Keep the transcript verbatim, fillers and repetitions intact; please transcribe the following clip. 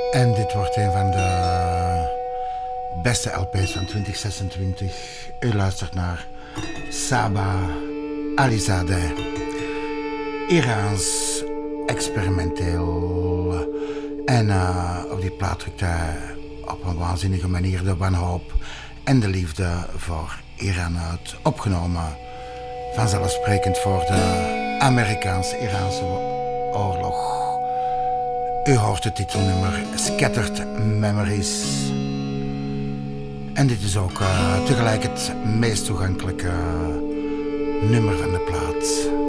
En dit wordt een van de beste L P's van twintig zesentwintig. U luistert naar Saba Alizadeh. Iraans, experimenteel. En uh, op die plaat drukt hij op een waanzinnige manier de wanhoop en de liefde voor Iran uit. Opgenomen vanzelfsprekend voor de Amerikaans-Iraanse oorlog. U hoort het titelnummer Scattered Memories. En dit is ook uh, tegelijk het meest toegankelijke nummer van de plaat.